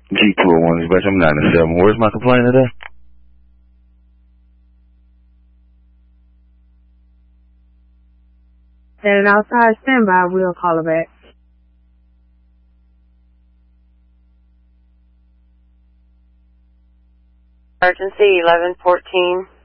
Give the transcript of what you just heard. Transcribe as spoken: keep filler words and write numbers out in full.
G two oh one, dispatch, I'm nine to seven. Where's my complaint today? At an outside standby, we'll call her back. Emergency eleven fourteen.